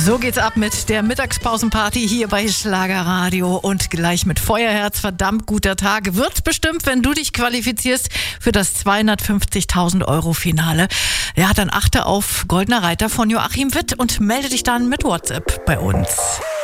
So geht's ab mit der Mittagspausenparty hier bei Schlagerradio und gleich mit Feuerherz. Verdammt guter Tag wird bestimmt, wenn du dich qualifizierst für das 250.000 Euro Finale. Ja, dann achte auf Goldener Reiter von Joachim Witt und melde dich dann mit WhatsApp bei uns.